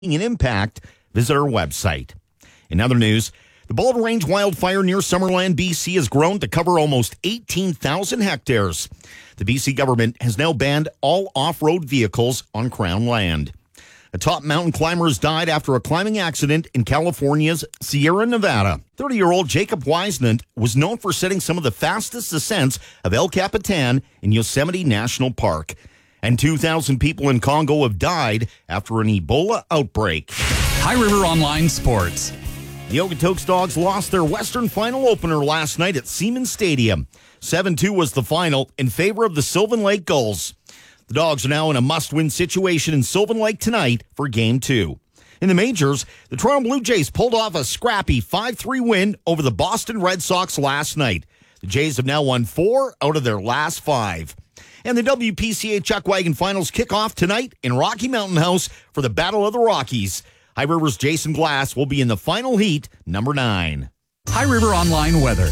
an impact, visit our website. In other news, the Bald Range wildfire near Summerland, BC has grown to cover almost 18,000 hectares. The BC government has now banned all off-road vehicles on Crown land. A top mountain climber has died after a climbing accident in California's Sierra Nevada. 30-year-old Jacob Wiesnant was known for setting some of the fastest ascents of El Capitan in Yosemite National Park. And 2,000 people in Congo have died after an Ebola outbreak. High River Online Sports. The Okotoks Dogs lost their Western Final opener last night at Siemens Stadium. 7-2 was the final in favor of the Sylvan Lake Gulls. The Dogs are now in a must-win situation in Sylvan Lake tonight for Game 2. In the majors, the Toronto Blue Jays pulled off a scrappy 5-3 win over the Boston Red Sox last night. The Jays have now won 4 out of their last 5. And the WPCA Chuck Wagon Finals kick off tonight in Rocky Mountain House for the Battle of the Rockies. High River's Jason Glass will be in the final heat, number 9. High River Online Weather.